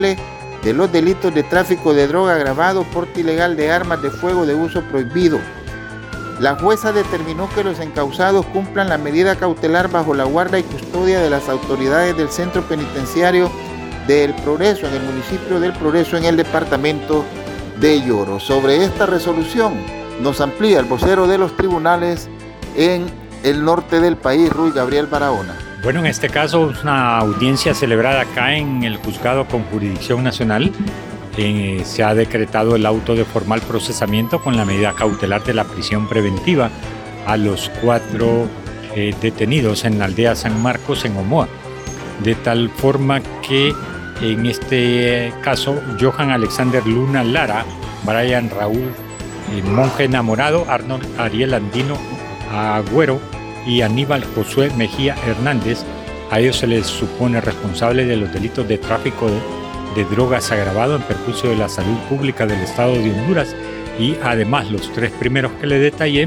de los delitos de tráfico de droga agravado, porte ilegal de armas de fuego de uso prohibido. La jueza determinó que los encausados cumplan la medida cautelar bajo la guarda y custodia de las autoridades del Centro Penitenciario del Progreso, en el municipio del Progreso, en el departamento de Lloro. Sobre esta resolución nos amplía el vocero de los tribunales en el norte del país, Ruy Gabriel Barahona. Bueno, en este caso es una audiencia celebrada acá en el Juzgado con Jurisdicción Nacional. Se ha decretado el auto de formal procesamiento con la medida cautelar de la prisión preventiva a los 4 detenidos en la aldea San Marcos, en Omoa. De tal forma que en este caso, Johan Alexander Luna Lara, Brian Raúl Monje Enamorado, Arnold Ariel Andino Agüero y Aníbal Josué Mejía Hernández, a ellos se les supone responsable de los delitos de tráfico de drogas agravado en perjuicio de la salud pública del Estado de Honduras, y además los 3 primeros que le detallé,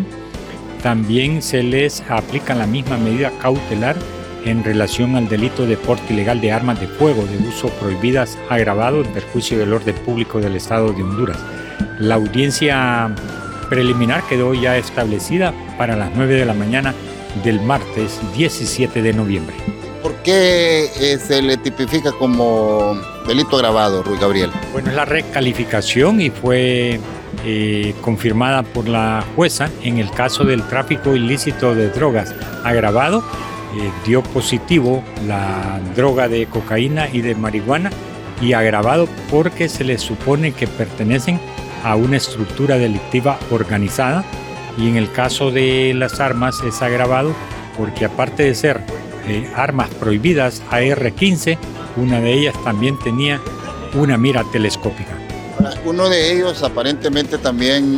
también se les aplica la misma medida cautelar en relación al delito de porte ilegal de armas de fuego de uso prohibidas agravado en perjuicio del orden público del Estado de Honduras. La audiencia preliminar quedó ya establecida para las 9 de la mañana del martes 17 de noviembre. ¿Por qué se le tipifica como delito agravado, Ruy Gabriel? Bueno, es la recalificación y fue confirmada por la jueza en el caso del tráfico ilícito de drogas agravado. Dio positivo la droga de cocaína y de marihuana, y agravado porque se les supone que pertenecen a una estructura delictiva organizada, y en el caso de las armas es agravado porque aparte de ser armas prohibidas AR-15, una de ellas también tenía una mira telescópica. Uno de ellos aparentemente también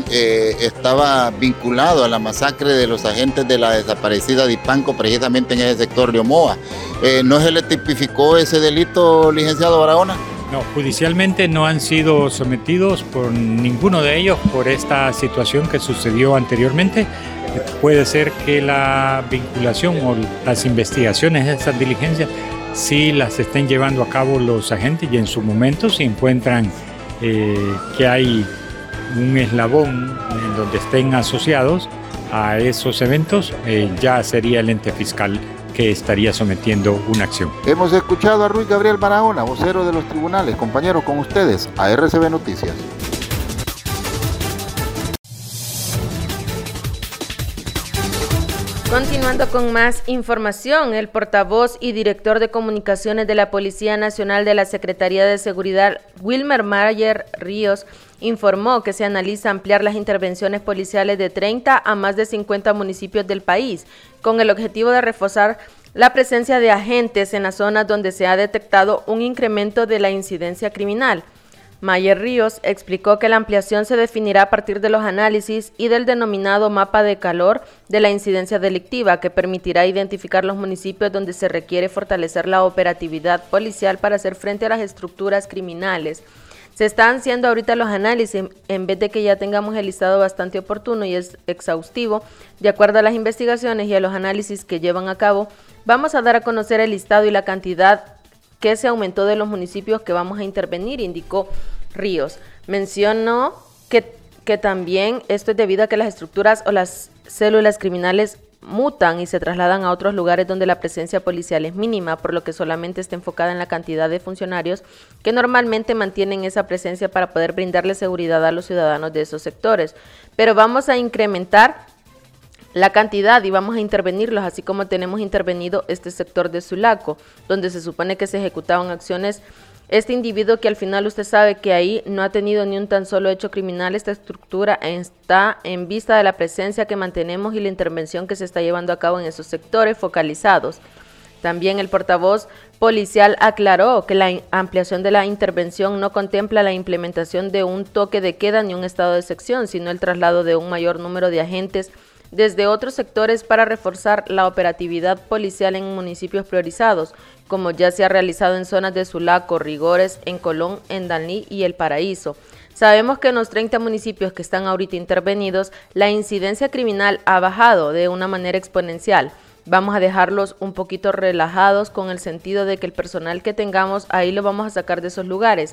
estaba vinculado a la masacre de los agentes de la desaparecida Dipanco, precisamente en ese sector de Omoa. ¿No se le tipificó ese delito, licenciado Barahona? No, judicialmente no han sido sometidos por ninguno de ellos por esta situación que sucedió anteriormente. Puede ser que la vinculación o las investigaciones de esas diligencias sí las estén llevando a cabo los agentes, y en su momento se encuentran que hay un eslabón en donde estén asociados a esos eventos, ya sería el ente fiscal que estaría sometiendo una acción. Hemos escuchado a Ruy Gabriel Barahona, vocero de los tribunales. Compañeros, con ustedes a RCB Noticias. Continuando con más información, el portavoz y director de comunicaciones de la Policía Nacional de la Secretaría de Seguridad, Wilmer Mayer Ríos, informó que se analiza ampliar las intervenciones policiales de 30 a más de 50 municipios del país, con el objetivo de reforzar la presencia de agentes en las zonas donde se ha detectado un incremento de la incidencia criminal. Mayer Ríos explicó que la ampliación se definirá a partir de los análisis y del denominado mapa de calor de la incidencia delictiva, que permitirá identificar los municipios donde se requiere fortalecer la operatividad policial para hacer frente a las estructuras criminales. Se están haciendo ahorita los análisis en vez de que ya tengamos el listado bastante oportuno y es exhaustivo. De acuerdo a las investigaciones y a los análisis que llevan a cabo, vamos a dar a conocer el listado y la cantidad que se aumentó de los municipios que vamos a intervenir, indicó Ríos. Mencionó que también esto es debido a que las estructuras o las células criminales mutan y se trasladan a otros lugares donde la presencia policial es mínima, por lo que solamente está enfocada en la cantidad de funcionarios que normalmente mantienen esa presencia para poder brindarle seguridad a los ciudadanos de esos sectores. Pero vamos a incrementar la cantidad y vamos a intervenirlos, así como tenemos intervenido este sector de Sulaco, donde se supone que se ejecutaban acciones. Este individuo, que al final usted sabe que ahí no ha tenido ni un tan solo hecho criminal, esta estructura está en vista de la presencia que mantenemos y la intervención que se está llevando a cabo en esos sectores focalizados. También el portavoz policial aclaró que la ampliación de la intervención no contempla la implementación de un toque de queda ni un estado de excepción, sino el traslado de un mayor número de agentes desde otros sectores para reforzar la operatividad policial en municipios priorizados, como ya se ha realizado en zonas de Sulaco, Rigores, en Colón, en Danlí y El Paraíso. Sabemos que en los 30 municipios que están ahorita intervenidos, la incidencia criminal ha bajado de una manera exponencial. Vamos a dejarlos un poquito relajados con el sentido de que el personal que tengamos ahí lo vamos a sacar de esos lugares.